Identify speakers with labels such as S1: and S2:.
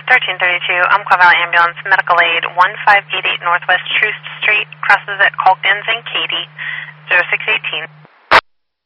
S1: 1332, Umpqua Valley Ambulance, Medical Aid, 1588 Northwest Troost Street, crosses at Calkins and Katy, 0618.